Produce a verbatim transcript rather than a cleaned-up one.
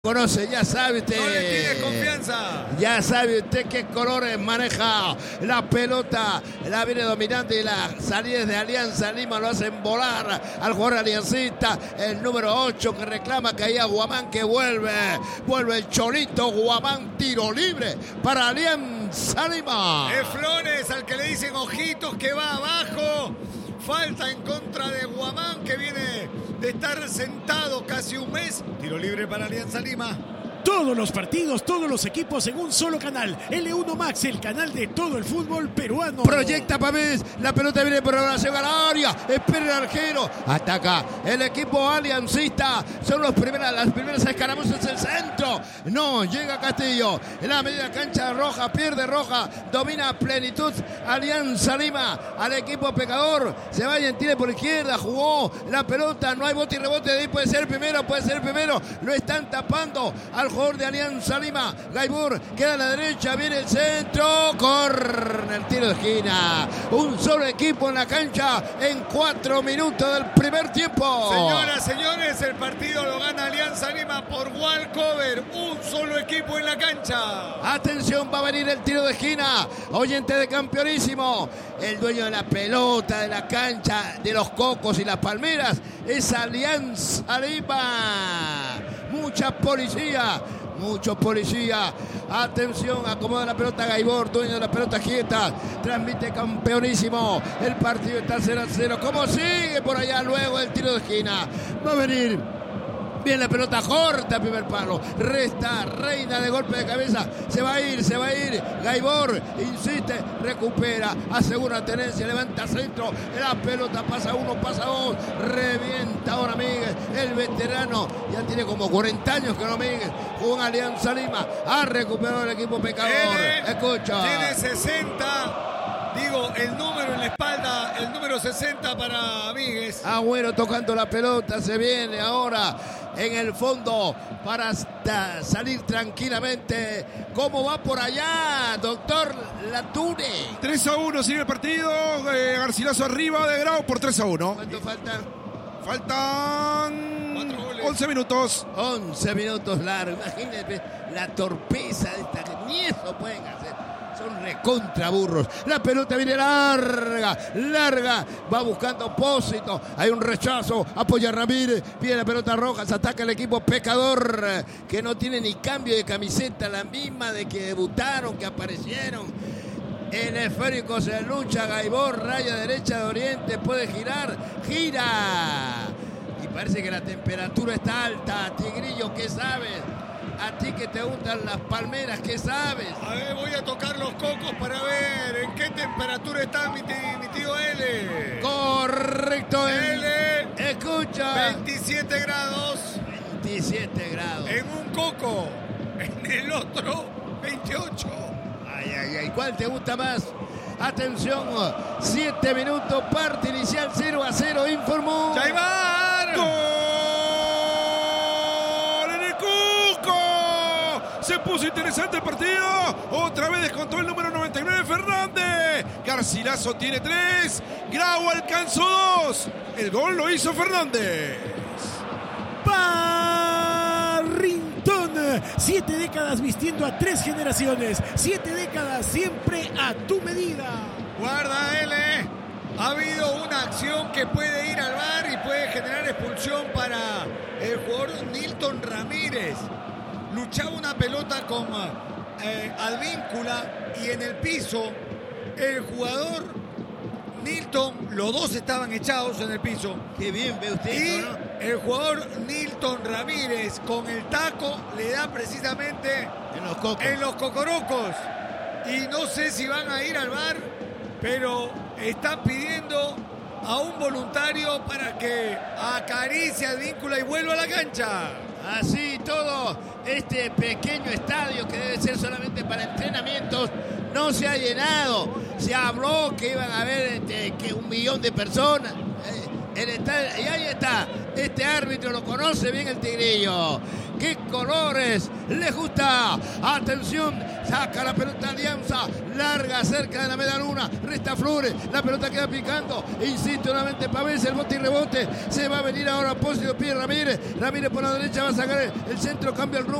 Conoce, ya sabe usted. No le tiene confianza. Ya sabe usted qué colores maneja la pelota. La viene dominante y las salidas de Alianza Lima lo hacen volar al jugador aliancista. El número ocho que reclama que ahí a Guamán que vuelve. Vuelve el Cholito Guamán, tiro libre para Alianza Lima. Es Flores al que le dicen ojitos que va abajo. Falta en contra de Guamán, que viene de estar sentado casi un mes. Tiro libre para Alianza Lima. Todos los partidos, todos los equipos en un solo canal. L uno Max, el canal de todo el fútbol peruano. Proyecta Pavés, la pelota viene por oración al área. Espera el arquero. Ataca el equipo aliancista. Son los primeras, las primeras escaramuzas del centro. No, llega Castillo. En la media cancha roja, pierde roja. Domina a plenitud Alianza Lima. Al equipo pecador. Se va y tire por izquierda. Jugó la pelota. No hay bote y rebote. De ahí puede ser el primero, puede ser el primero. Lo están tapando al jugador de Alianza Lima. Gaibor queda a la derecha, viene el centro, corre el tiro de esquina. Un solo equipo en la cancha en cuatro minutos del primer tiempo. Señoras, señores, el partido lo gana Alianza Lima por walkover. Un solo equipo en la cancha. Atención, va a venir el tiro de esquina. Oyente de Campeonísimo. El dueño de la pelota, de la cancha, de los cocos y las palmeras es Alianza Lima. Mucha policía, mucho policía. Atención, acomoda la pelota Gaibor, dueño de la pelota quieta. Transmite Campeonísimo. El partido está cero a cero. ¿Cómo sigue por allá luego el tiro de esquina? Va a venir. Bien la pelota corta, primer palo. Resta, reina de golpe de cabeza. Se va a ir, se va a ir. Gaibor insiste, recupera, asegura tenencia, levanta centro. La pelota pasa uno, pasa dos. Revienta ahora Miguel, el veterano. Ya tiene como cuarenta años que no Miguel. Jugó en Alianza Lima. Ha recuperado el equipo pecador. Tiene, Escucha. Tiene sesenta. Digo, el número en la espalda, el número sesenta para Míguez. Agüero tocando la pelota, se viene ahora en el fondo para hasta salir tranquilamente. ¿Cómo va por allá, doctor Latune? tres a uno sigue el partido. Eh, Garcilaso arriba de Grau por tres a uno. ¿Cuánto falta? Faltan once minutos. once minutos largos. Imagínate la torpeza de esta. Ni eso pueden hacer. Son recontra burros. La pelota viene larga, larga. Va buscando Pósito. Hay un rechazo. Apoya a Ramírez. Viene la pelota roja. Se ataca el equipo pecador. Que no tiene ni cambio de camiseta. La misma de que debutaron, que aparecieron. El esférico se lucha. Gaibor, raya derecha de Oriente. Puede girar. Gira. Y parece que la temperatura está alta. Tigrillo, ¿qué sabes? A ti que te gustan las palmeras, ¿qué sabes? A ver, voy a tocar los cocos para ver en qué temperatura está mi, mi tío L. Correcto. L. Escucha. veintisiete grados. veintisiete grados. En un coco. En el otro, veintiocho. Ay, ay, ay. ¿Cuál te gusta más? Atención. siete minutos. Parte inicial cero a cero. Informó. ¡Jaimar! ¡Gol! Se puso interesante el partido. Otra vez descontó el número noventa y nueve, Fernández. Garcilaso tiene tres. Grau alcanzó dos. El gol lo hizo Fernández. Barrintón. Siete décadas vistiendo a tres generaciones. Siete décadas siempre a tu medida. Guarda L. Ha habido una acción que puede ir al V A R y puede generar expulsión para el jugador Nilton Ramírez. Luchaba una pelota con eh, Advíncula y en el piso el jugador Nilton, los dos estaban echados en el piso. Qué bien ve usted. Y ¿no? el jugador Nilton Ramírez con el taco le da precisamente En los cocos. en los cocorocos. Y no sé si van a ir al V A R, pero están pidiendo a un voluntario para que acaricie a Advíncula y vuelva a la cancha. Así todo, este pequeño estadio que debe ser solamente para entrenamientos no se ha llenado. Se habló que iban a haber este, que un millón de personas. Eh, el estadio, y ahí está, este árbitro lo conoce bien el Tigrillo. ¡Qué colores! ¡Les gusta! ¡Atención! saca la pelota Alianza, larga cerca de la media luna, resta Flores, la pelota queda picando, insiste nuevamente Pavés, el bote y rebote, se va a venir ahora Pósito, pide Ramírez, Ramírez por la derecha va a sacar el, el centro, cambia el rumbo.